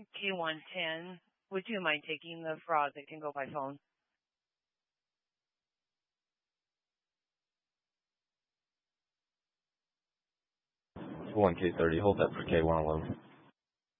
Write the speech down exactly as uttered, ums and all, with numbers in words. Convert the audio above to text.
K one ten, would you mind taking the fraud that can go by phone? one K thirty, hold that for K one eleven.